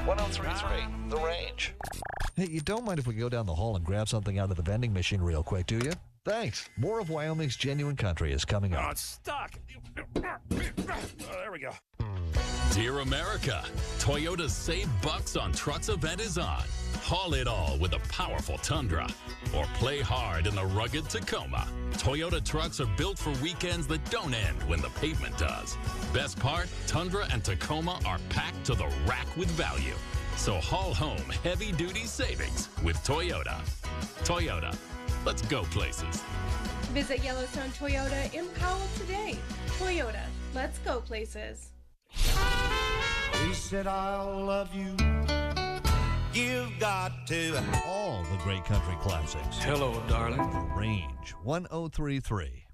1033, The Range. Hey, you don't mind if we go down the hall and grab something out of the vending machine real quick, do you? Thanks. More of Wyoming's genuine country is coming Oh, up. it's stuck. Oh, there we go. Dear America, Toyota's Save Bucks on Trucks event is on. Haul it all with a powerful Tundra. Or play hard in the rugged Tacoma. Toyota trucks are built for weekends that don't end when the pavement does. Best part, Tundra and Tacoma are packed to the rack with value. So haul home heavy-duty savings with Toyota. Toyota, let's go places. Visit Yellowstone Toyota in Powell today. Toyota, let's go places. He said, I'll love you. You've got to. All the great country classics. Hello, darling. The Range 1033.